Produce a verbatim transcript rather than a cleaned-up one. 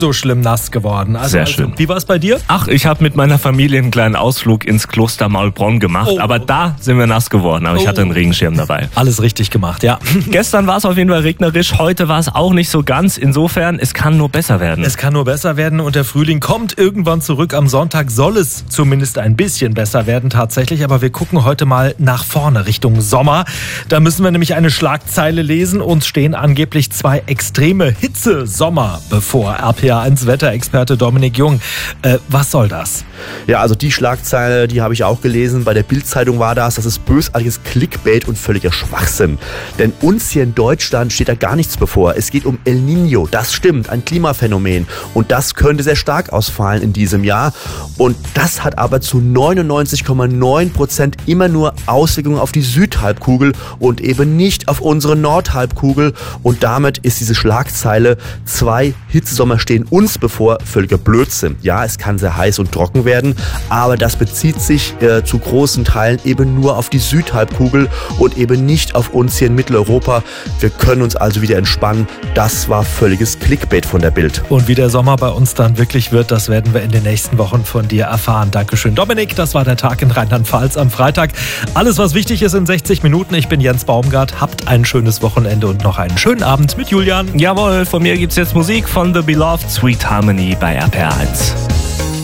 so schlimm nass geworden. Also, Sehr also, schön. Wie war es bei dir? Ach, ich habe mit meiner Familie einen kleinen Ausflug ins Kloster Maulbronn gemacht, Oh. aber da sind wir nass geworden, aber ich Oh. hatte einen Regenschirm dabei. Alles richtig gemacht, ja. Gestern war es auf jeden Fall regnerisch, heute war es auch nicht so ganz. Insofern, es kann nur besser werden. Es kann nur besser werden und der Frühling kommt irgendwann zurück. Am Sonntag soll es zumindest ein bisschen besser werden tatsächlich. Aber wir gucken heute mal nach vorne Richtung Sommer. Da müssen wir nämlich eine Schlagzeile lesen. Uns stehen angeblich zwei extreme Hitze-Sommer bevor. R P A eins Wetterexperte Dominik Jung. Äh, was soll das? Ja, also die Schlagzeile, die habe ich auch gelesen. Bei der Bild-Zeitung war das. Das ist bösartiges Clickbait und völliger Schwachsinn. Denn uns hier in Deutschland steht da gar nichts bevor. Es geht um El Niño. Das stimmt, ein Klimaphänomen. Und das könnte sehr stark ausfallen in diesem Jahr. Und das hat aber zu neunundneunzig Komma neun Prozent immer nur Auswirkungen auf die Südhalbkugel und eben nicht auf unsere Nordhalbkugel. Und damit ist diese Schlagzeile, zwei Hitzesommer stehen uns bevor, völliger Blödsinn. Ja, es kann sehr heiß und trocken werden, aber das bezieht sich äh, zu großen Teilen eben nur auf die Südhalbkugel und eben nicht auf uns hier in Mitteleuropa. Wir können uns also wieder entspannen. Das war völliges Clickbait von der Bild. Und wie der Sommer bei uns dann wirklich wird, das werden wir in den nächsten Wochen von dir erfahren. Dankeschön, Dominik. Das war der Tag in Rheinland-Pfalz am Freitag. Alles, was wichtig ist in sechzig Minuten. Ich bin Jens Baumgart. Habt ein schönes Wochenende und noch einen schönen Abend mit Julian. Jawohl, von mir gibt's jetzt Musik von The Beloved, Sweet Harmony bei R P R eins.